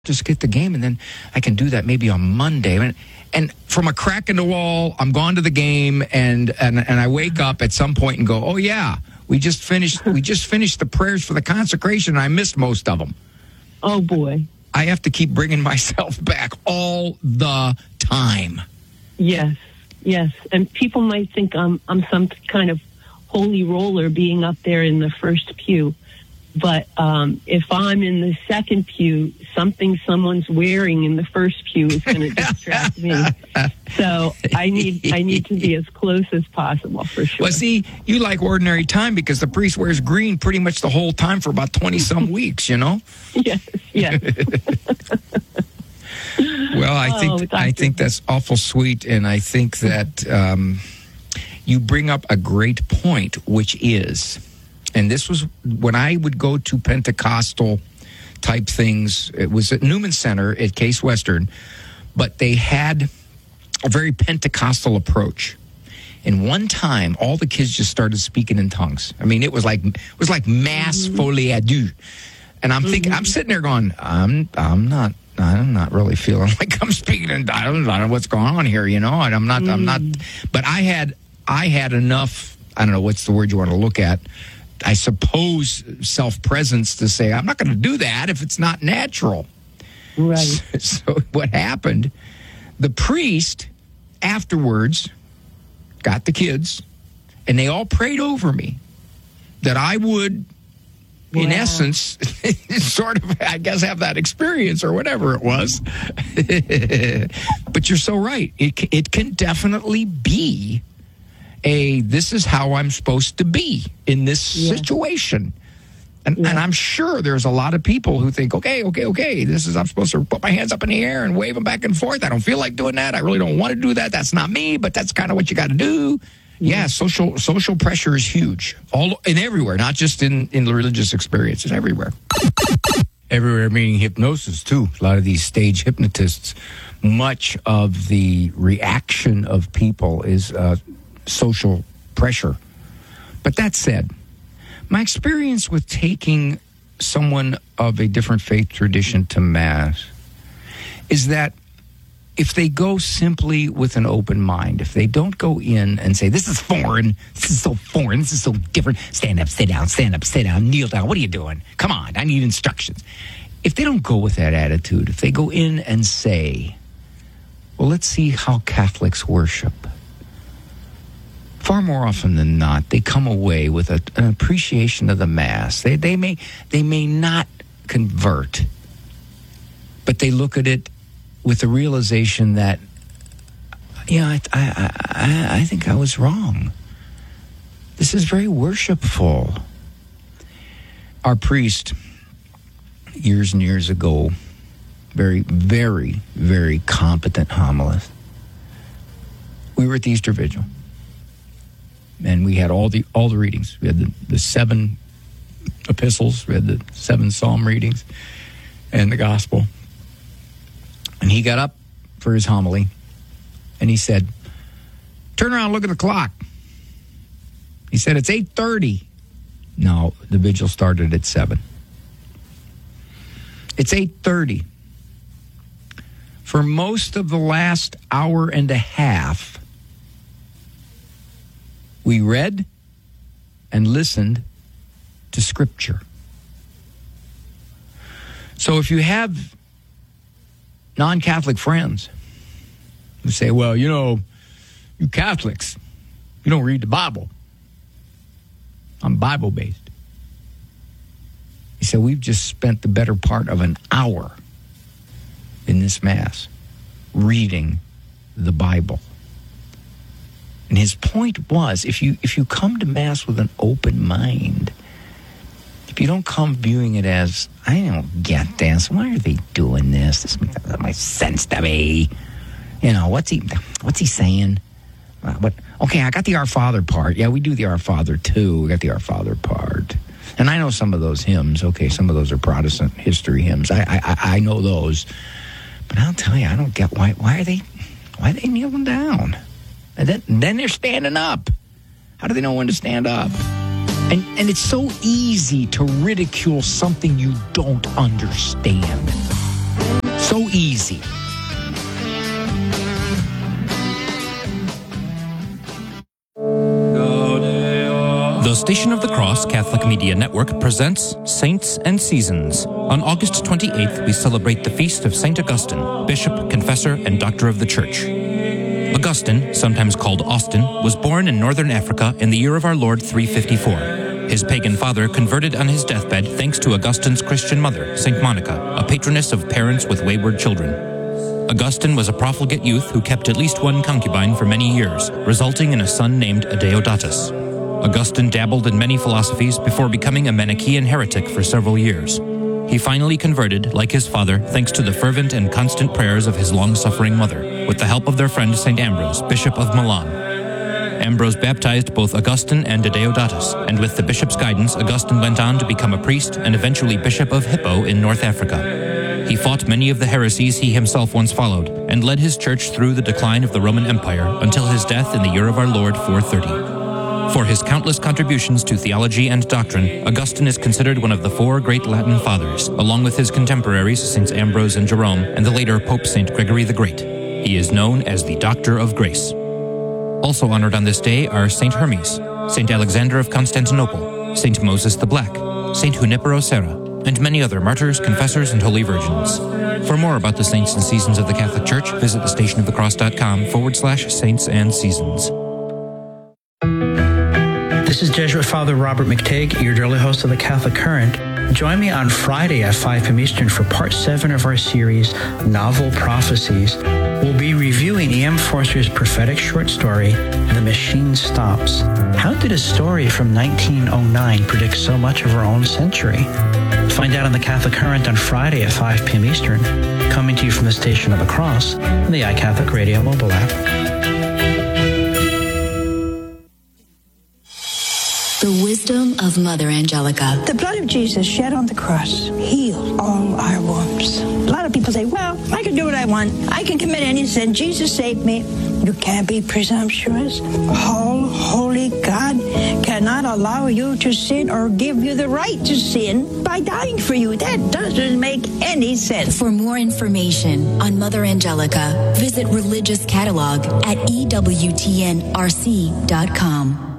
just get the game, and then I can do that maybe on Monday. And from a crack in the wall, I'm gone to the game, and I wake up at some point and go, oh yeah, we just finished the prayers for the consecration, and I missed most of them. Oh boy. I have to keep bringing myself back all the time. Yes. And people might think I'm some kind of holy roller being up there in the first pew. But if I'm in the second pew, something someone's wearing in the first pew is going to distract me. So I need to be as close as possible, for sure. Well, see, you like ordinary time because the priest wears green pretty much the whole time for about 20-some weeks, you know? Yes. Well, I think that's awful sweet, and I think that you bring up a great point, which is... And this was when I would go to Pentecostal type things. It was at Newman Center at Case Western, but they had a very Pentecostal approach. And one time, all the kids just started speaking in tongues. I mean, it was like mass folie à deux. And I'm thinking, I'm sitting there going, I'm not really feeling like I'm speaking in. I don't know what's going on here, you know. And I'm not. But I had enough. I don't know what's the word you want to look at. I suppose self-presence to say, I'm not going to do that if it's not natural. Right. So what happened, the priest afterwards got the kids, and they all prayed over me that I would, in essence, sort of, I guess, have that experience or whatever it was. But you're so right. It can definitely be this is how I'm supposed to be in this situation. And I'm sure there's a lot of people who think, okay, I'm supposed to put my hands up in the air and wave them back and forth. I don't feel like doing that. I really don't want to do that. That's not me, but that's kind of what you got to do. Yeah, social pressure is huge. Everywhere, not just in the religious experiences, everywhere. Everywhere meaning hypnosis, too. A lot of these stage hypnotists, much of the reaction of people is... social pressure. But that said, my experience with taking someone of a different faith tradition to Mass is that if they go simply with an open mind, if they don't go in and say, this is foreign, this is so foreign, this is so different, stand up, sit down, kneel down, what are you doing? Come on, I need instructions. If they don't go with that attitude, if they go in and say, well, let's see how Catholics worship, far more often than not, they come away with an appreciation of the Mass. They may not convert, but they look at it with the realization that, I think I was wrong. This is very worshipful. Our priest, years and years ago, very, very, very competent homilist. We were at the Easter Vigil. And we had all the readings. We had the 7 epistles. We had the 7 psalm readings and the gospel. And he got up for his homily, and he said, turn around and look at the clock. He said, it's 8:30. No, the vigil started at 7. It's 8:30. For most of the last hour and a half, we read and listened to Scripture. So if you have non-Catholic friends who say, well, you Catholics, you don't read the Bible. I'm Bible-based. He said, we've just spent the better part of an hour in this Mass reading the Bible. And his point was, if you come to Mass with an open mind, if you don't come viewing it as, I don't get this, why are they doing this? This makes no sense to me. What's he saying? Okay, I got the Our Father part. Yeah, we do the Our Father too. We got the Our Father part. And I know some of those hymns. Okay, some of those are Protestant history hymns. I know those. But I'll tell you, I don't get why are they kneeling down? And then they're standing up. How do they know when to stand up? And it's so easy to ridicule something you don't understand. So easy. The Station of the Cross Catholic Media Network presents Saints and Seasons. On August 28th, we celebrate the feast of St. Augustine, Bishop, Confessor, and Doctor of the Church. Augustine, sometimes called Austin, was born in northern Africa in the year of our Lord 354. His pagan father converted on his deathbed thanks to Augustine's Christian mother, St. Monica, a patroness of parents with wayward children. Augustine was a profligate youth who kept at least one concubine for many years, resulting in a son named Adeodatus. Augustine dabbled in many philosophies before becoming a Manichaean heretic for several years. He finally converted, like his father, thanks to the fervent and constant prayers of his long-suffering mother, with the help of their friend St. Ambrose, Bishop of Milan. Ambrose baptized both Augustine and Adeodatus, and with the bishop's guidance, Augustine went on to become a priest and eventually Bishop of Hippo in North Africa. He fought many of the heresies he himself once followed, and led his church through the decline of the Roman Empire until his death in the year of our Lord 430. For his countless contributions to theology and doctrine, Augustine is considered one of the four great Latin fathers, along with his contemporaries Saints Ambrose and Jerome, and the later Pope St. Gregory the Great. He is known as the Doctor of Grace. Also honored on this day are St. Hermes, St. Alexander of Constantinople, St. Moses the Black, St. Junipero Serra, and many other martyrs, confessors, and holy virgins. For more about the saints and seasons of the Catholic Church, visit thestationofthecross.com/saints and seasons. This is Jesuit Father Robert McTague, your daily host of the Catholic Current. Join me on Friday at 5 p.m. Eastern for part 7 of our series, Novel Prophecies. We'll be reviewing E.M. Forster's prophetic short story, The Machine Stops. How did a story from 1909 predict so much of our own century? Find out on the Catholic Current on Friday at 5 p.m. Eastern, coming to you from the Station of the Cross and the iCatholic Radio mobile app. The wisdom of Mother Angelica. The blood of Jesus shed on the cross healed all our wounds. A lot of people say, well, I can do what I want. I can commit any sin. Jesus saved me. You can't be presumptuous. All holy God cannot allow you to sin or give you the right to sin by dying for you. That doesn't make any sense. For more information on Mother Angelica, visit Religious Catalog at EWTNRC.com.